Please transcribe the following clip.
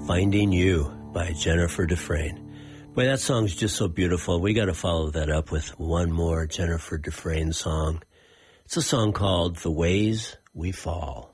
Finding You by Jennifer Dufresne. Boy, that song's just so beautiful. We got to follow that up with one more Jennifer Dufresne song. It's a song called The Ways We Fall.